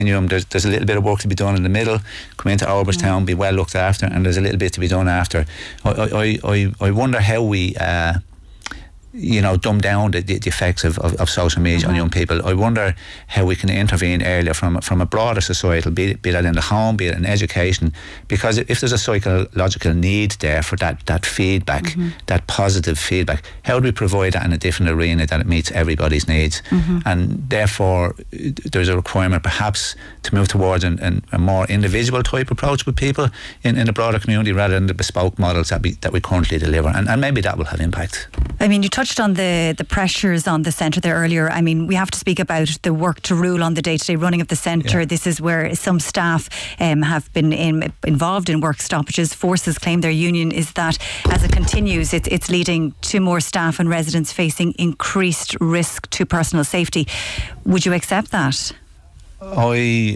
There's a little bit of work to be done in the middle. Come into Alberstown, be well looked after, and there's a little bit to be done after. I wonder how we dumb down the effects of social media on young people. I wonder how we can intervene earlier from a broader societal, be that in the home, be it in education, because if there's a psychological need there for that feedback, that positive feedback, how do we provide that in a different arena that it meets everybody's needs? And therefore there's a requirement perhaps to move towards a more individual type approach with people in the broader community rather than the bespoke models that we currently deliver, and maybe that will have impact. I mean, you touched on the pressures on the centre there earlier. I mean, we have to speak about the work to rule on the day-to-day running of the centre. Yeah. This is where some staff have been involved in work stoppages. Forces claim their union is that as it continues, it's leading to more staff and residents facing increased risk to personal safety. Would you accept that? I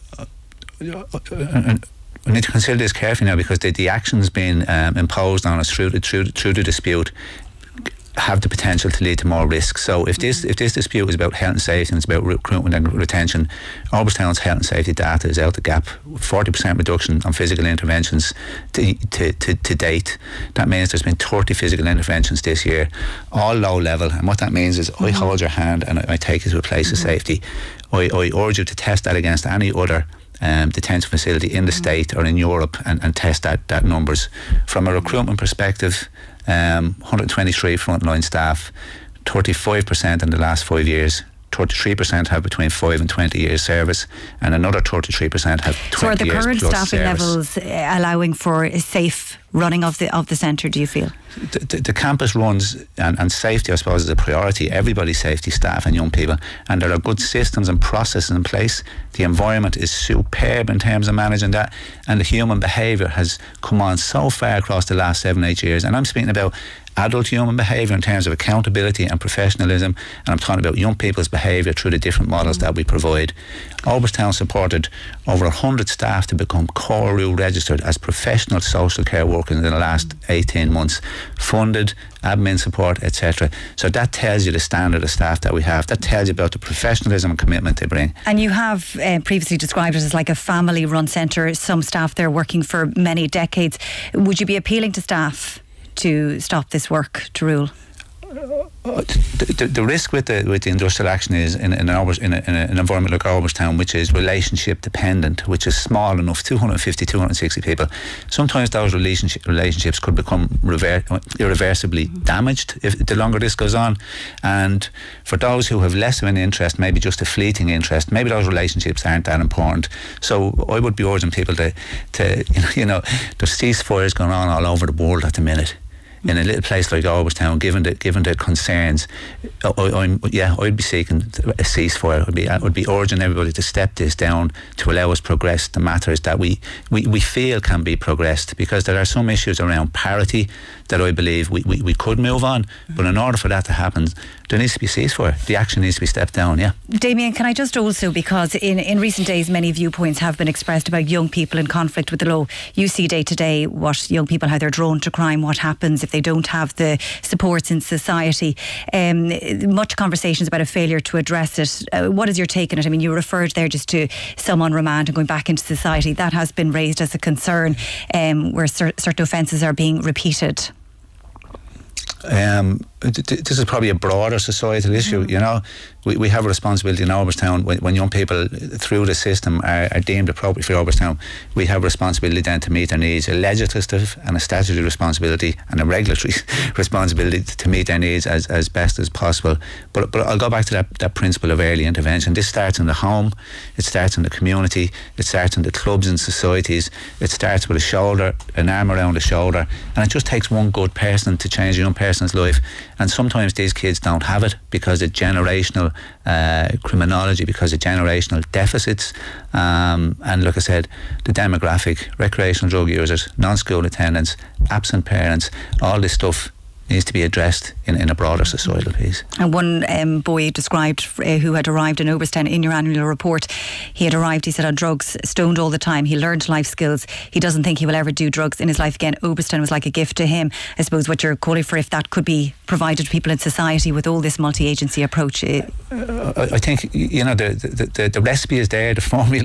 need to consider this carefully now, because the actions being imposed on us through the dispute have the potential to lead to more risk. So if this dispute is about health and safety and it's about recruitment and retention, Alberstown's health and safety data is out the gap. 40% reduction on physical interventions to date. That means there's been 30 physical interventions this year, all low level. And what that means is I hold your hand and I take you to a place of safety. I urge you to test that against any other detention facility in the state or in Europe and test that numbers. From a recruitment perspective, 123 frontline staff, 35% in the last 5 years, 33% have between 5 and 20 years service, and another 33% have 20 years plus service. So are the current staffing levels allowing for a safe running of the centre, do you feel? The campus runs, and safety, I suppose, is a priority. Everybody's safety, staff and young people, and there are good systems and processes in place. The environment is superb in terms of managing that, and the human behaviour has come on so far across the last 7-8 years. And I'm speaking about adult human behaviour in terms of accountability and professionalism, and I'm talking about young people's behaviour through the different models that we provide. Alberstown supported over 100 staff to become CORU registered as professional social care workers in the last 18 months, funded, admin support, etc. So that tells you the standard of staff that we have. That tells you about the professionalism and commitment they bring. And you have previously described it as like a family-run centre, some staff there working for many decades. Would you be appealing to staff to stop this work to rule? The risk with the industrial action is in an environment like Alberstown, which is relationship dependent, which is small enough, 250, 260 people. Sometimes those relationships could become irreversibly damaged if the longer this goes on. And for those who have less of an interest, maybe just a fleeting interest, maybe those relationships aren't that important. So I would be urging people to there's ceasefires going on all over the world at the minute. In a little place like Alberstown, given the concerns, I'd be seeking a ceasefire. I'd be urging everybody to step this down to allow us progress the matters that we feel can be progressed, because there are some issues around parity that I believe we could move on, but in order for that to happen, there needs to be a ceasefire. The action needs to be stepped down. Damien, can I just also, because in recent days many viewpoints have been expressed about young people in conflict with the law. You see day to day what young people, how they're drawn to crime, what happens if they don't have the supports in society. Much conversations about a failure to address it. What is your take on it? I mean, you referred there just to some on remand and going back into society. That has been raised as a concern where certain offences are being repeated. This is probably a broader societal issue. We have a responsibility in Alberstown when young people through the system are deemed appropriate for Alberstown. We have a responsibility then to meet their needs, a legislative and a statutory responsibility and a regulatory responsibility to meet their needs as best as possible. But I'll go back to that principle of early intervention. This starts in the home, it starts in the community, it starts in the clubs and societies, it starts with an arm around the shoulder, and it just takes one good person to change a young person's life. And sometimes these kids don't have it because of generational criminology, because of generational deficits, and like I said, the demographic, recreational drug users, non-school attendance, absent parents, all this stuff needs to be addressed in a broader societal piece. And one boy described who had arrived in Oberstown in your annual report, he had arrived, he said, on drugs, stoned all the time. He learned life skills. He doesn't think he will ever do drugs in his life again. Oberstown was like a gift to him. I suppose what you're calling for, if that could be provided to people in society with all this multi-agency approach. I think, the recipe is there, the formula